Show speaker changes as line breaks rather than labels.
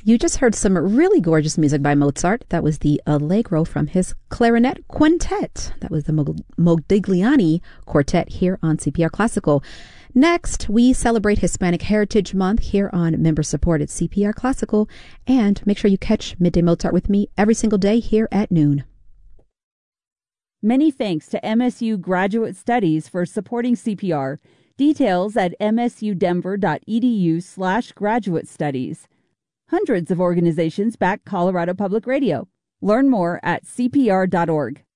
You just heard some really gorgeous music by Mozart. That was the Allegro from his clarinet quintet. That was the Modigliani Quartet here on CPR Classical. Next, we celebrate Hispanic Heritage Month here on member-supported CPR Classical. And make sure you catch Midday Mozart with me every single day here at noon.
Many thanks to MSU Graduate Studies for supporting CPR. Details at msudenver.edu/graduate studies. Hundreds of organizations back Colorado Public Radio. Learn more at cpr.org.